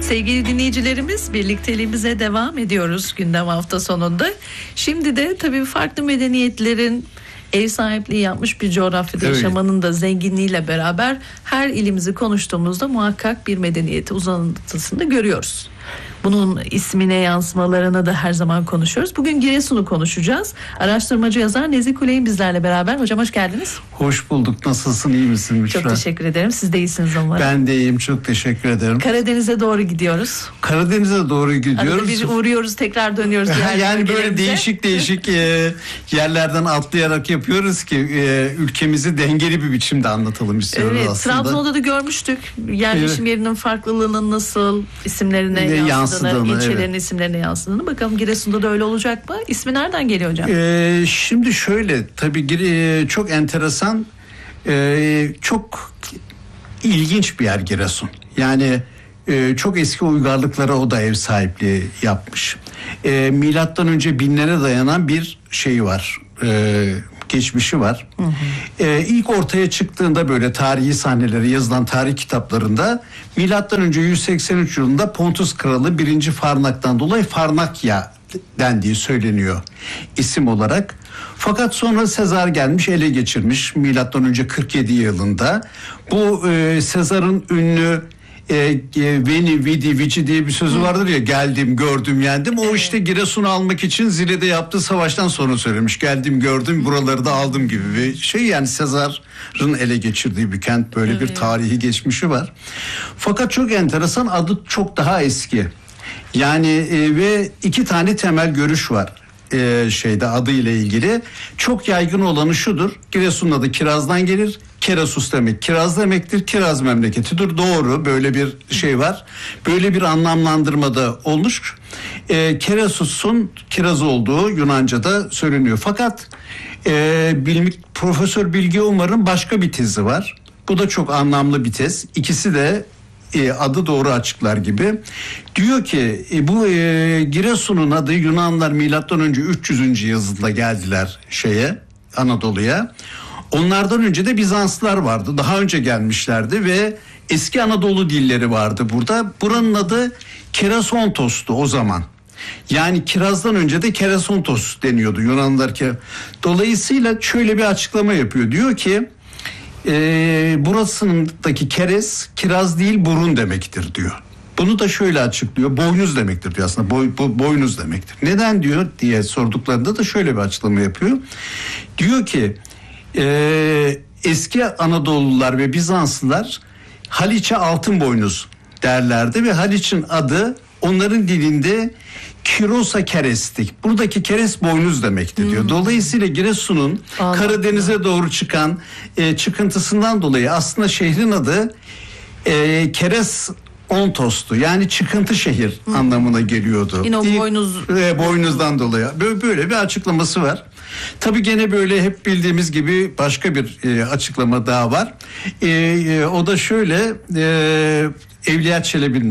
Sevgili dinleyicilerimiz, birlikteliğimize devam ediyoruz gündem hafta sonunda. Şimdi de tabii farklı medeniyetlerin ev sahipliği yapmış bir coğrafyada yaşamanın da zenginliğiyle beraber her ilimizi konuştuğumuzda muhakkak bir medeniyeti uzantısını görüyoruz. Bunun ismine yansımalarını da her zaman konuşuyoruz. Bugün Giresun'u konuşacağız. Araştırmacı yazar Nezih Kuley'in bizlerle beraber. Hocam hoş geldiniz. Hoş bulduk. Nasılsın? İyi misin Müşra? Çok teşekkür ederim. Siz de iyisiniz umarım. Ben de iyiyim. Çok teşekkür ederim. Karadeniz'e doğru gidiyoruz. Karadeniz'e doğru gidiyoruz. Arada bir uğruyoruz, tekrar dönüyoruz. Yani böyle değişik yerlerden atlayarak yapıyoruz ki ülkemizi dengeli bir biçimde anlatalım istiyoruz aslında. Trabzon'da da görmüştük. Yerleşim yerinin farklılığının nasıl isimlerine yansıdığını, ilçelerin isimlerine yansıdığını. Bakalım Giresun'da da öyle olacak mı? İsmi nereden geliyor hocam? Şimdi şöyle, tabii çok enteresan, çok ilginç bir yer Giresun. Yani çok eski uygarlıklara o da ev sahipliği yapmış. Milattan önce binlere dayanan bir şeyi var. Geçmişi var. Hı hı. İlk ortaya çıktığında böyle tarihi sahneleri yazılan tarih kitaplarında milattan önce 183 yılında Pontus kralı 1. Farnak'tan dolayı Farnakya dendiği söyleniyor isim olarak. Fakat sonra Sezar gelmiş, ele geçirmiş milattan önce 47 yılında. Bu Sezar'ın ünlü Veni Vidi Vici diye bir sözü vardır ya, geldim gördüm yendim. O işte Giresun'u almak için Zile'de yaptığı savaştan sonra söylemiş, geldim gördüm buraları da aldım gibi bir şey. Yani Sezar'ın ele geçirdiği bir kent, böyle bir tarihi geçmişi var. Fakat çok enteresan, adı çok daha eski. Yani ve iki tane temel görüş var adıyla ilgili. Çok yaygın olanı şudur: Giresun'un adı kirazdan gelir. Kerasus demek kiraz demektir. Kiraz memleketidir. Doğru, böyle bir şey var. Böyle bir anlamlandırmada olmuş. Kerasus'un kiraz olduğu Yunanca'da söyleniyor. Fakat Profesör Bilge Umar'ın başka bir tezi var. Bu da çok anlamlı bir tez. İkisi de adı doğru açıklar gibi. Diyor ki bu Giresun'un adı, Yunanlar milattan önce 300. yüzyılda geldiler Anadolu'ya. Onlardan önce de Bizanslılar vardı. Daha önce gelmişlerdi ve eski Anadolu dilleri vardı burada. Buranın adı Kerasontos'tu o zaman. Yani kirazdan önce de Keresontos deniyordu Yunanlılar. Dolayısıyla şöyle bir açıklama yapıyor. Diyor ki burasındaki keres kiraz değil burun demektir diyor. Bunu da şöyle açıklıyor. Boynuz demektir diyor aslında. Boynuz demektir. Neden diyor diye sorduklarında da şöyle bir açıklama yapıyor. Diyor ki eski Anadolulular ve Bizanslılar Haliç'e altın boynuz derlerdi ve Haliç'in adı onların dilinde Kirosa kerestik. Buradaki keres boynuz demekti diyor. Dolayısıyla Giresun'un Karadeniz'e doğru çıkan çıkıntısından dolayı aslında şehrin adı Keres Ontos'tu. Yani çıkıntı şehir anlamına geliyordu. Yine o boynuzdan dolayı. Böyle bir açıklaması var. Tabii gene böyle hep bildiğimiz gibi başka bir açıklama daha var. O da şöyle, Evliya Çelebi'nin